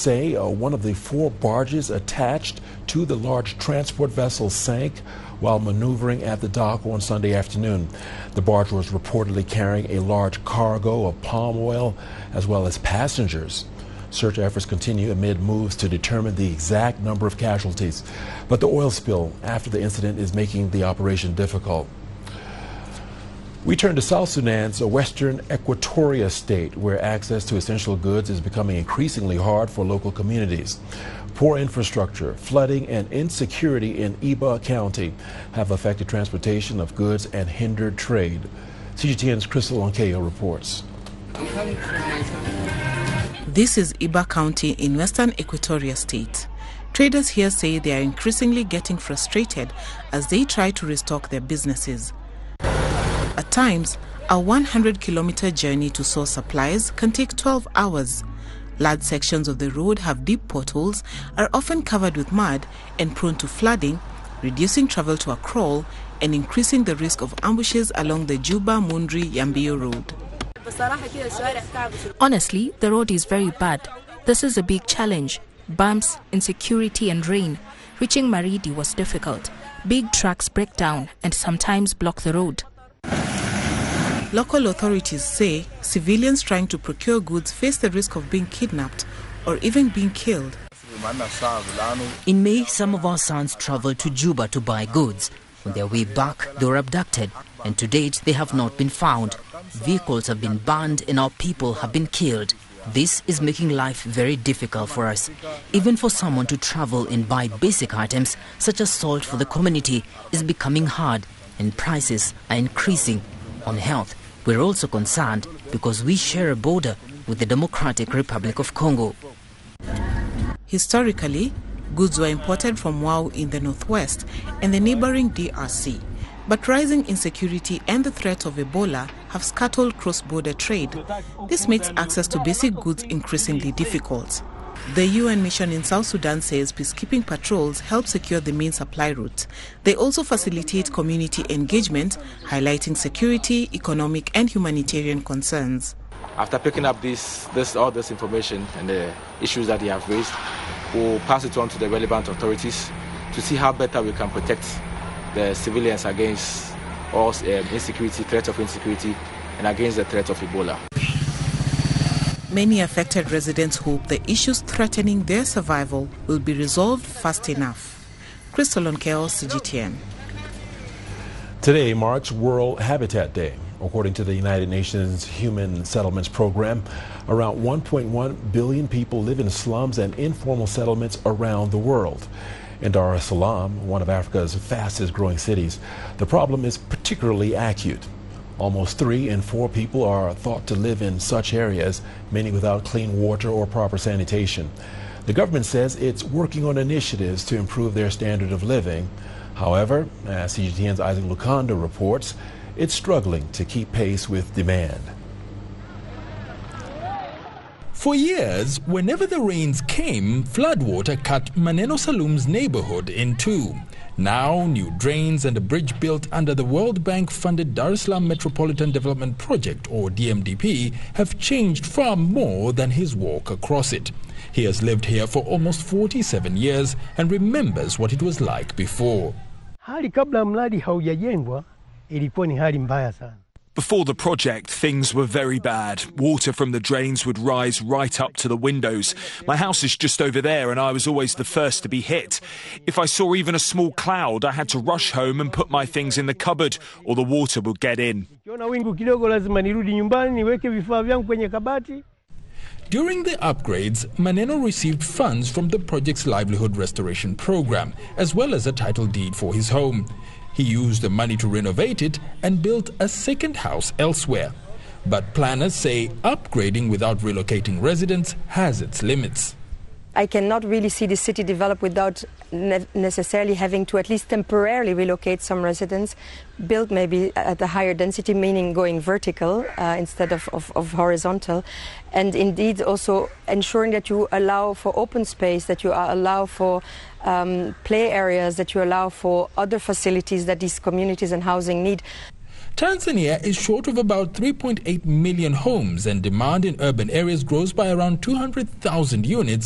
say one of the 4 barges attached to the large transport vessel sank while maneuvering at the dock on Sunday afternoon. The barge was reportedly carrying a large cargo of palm oil as well as passengers. Search efforts continue amid moves to determine the exact number of casualties, but the oil spill after the incident is making the operation difficult. We turn to South Sudan's western Equatoria state, where access to essential goods is becoming increasingly hard for local communities. Poor infrastructure, flooding, and insecurity in Iba County have affected transportation of goods and hindered trade. CGTN's Crystal Onkeyo reports. This is Iba County in western Equatoria state. Traders here say they are increasingly getting frustrated as they try to restock their businesses. At times, a 100-kilometer journey to source supplies can take 12 hours. Large sections of the road have deep potholes, are often covered with mud and prone to flooding, reducing travel to a crawl and increasing the risk of ambushes along the Juba-Mundri-Yambio road. Honestly, the road is very bad. This is a big challenge. Bumps, insecurity and rain. Reaching Maridi was difficult. Big trucks break down and sometimes block the road. Local authorities say civilians trying to procure goods face the risk of being kidnapped or even being killed. In May, some of our sons traveled to Juba to buy goods. On their way back, they were abducted, and to date, they have not been found. Vehicles have been burned and our people have been killed. This is making life very difficult for us. Even for someone to travel and buy basic items, such as salt for the community, is becoming hard, and prices are increasing. On health, we're also concerned because we share a border with the Democratic Republic of Congo. Historically, goods were imported from Wau in the northwest and the neighboring DRC. But rising insecurity and the threat of Ebola have scuttled cross-border trade. This makes access to basic goods increasingly difficult. The UN mission in South Sudan says peacekeeping patrols help secure the main supply route. They also facilitate community engagement, highlighting security, economic and humanitarian concerns. After picking up all this information and the issues that they have raised, we'll pass it on to the relevant authorities to see how better we can protect the civilians against all insecurity, threat of insecurity, and against the threat of Ebola. Many affected residents hope the issues threatening their survival will be resolved fast enough. Crystal Onkeyo, CGTN. Today marks World Habitat Day. According to the United Nations Human Settlements Program, around 1.1 billion people live in slums and informal settlements around the world. In Dar es Salaam, one of Africa's fastest growing cities, the problem is particularly acute. Almost 3 in 4 people are thought to live in such areas, many without clean water or proper sanitation. The government says it's working on initiatives to improve their standard of living. However, as CGTN's Isaac Lukanda reports, it's struggling to keep pace with demand. For years, whenever the rains came, floodwater cut Maneno Salum's neighborhood in two. Now, new drains and a bridge built under the World Bank-funded Dar es Salaam Metropolitan Development Project, or DMDP, have changed far more than his walk across it. He has lived here for almost 47 years and remembers what it was like before. Hali kabla mradi haujajengwa ilikuwa ni hali mbaya sana. Before the project, things were very bad. Water from the drains would rise right up to the windows. My house is just over there and I was always the first to be hit. If I saw even a small cloud, I had to rush home and put my things in the cupboard or the water would get in. During the upgrades, Maneno received funds from the project's livelihood restoration program, as well as a title deed for his home. He used the money to renovate it and built a second house elsewhere. But planners say upgrading without relocating residents has its limits. I cannot really see the city develop without necessarily having to at least temporarily relocate some residents, build maybe at a higher density, meaning going vertical instead of horizontal, and indeed also ensuring that you allow for open space, that you allow for play areas, that you allow for other facilities that these communities and housing need. Tanzania is short of about 3.8 million homes, and demand in urban areas grows by around 200,000 units